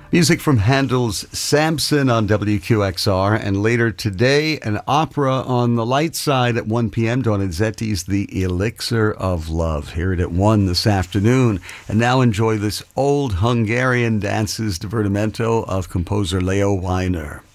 Music from Handel's Samson on WQXR, and later today, an opera on the light side at 1 p.m. Donizetti's The Elixir of Love. Hear it at 1 this afternoon. And now enjoy this old Hungarian dances divertimento of composer Leo Weiner.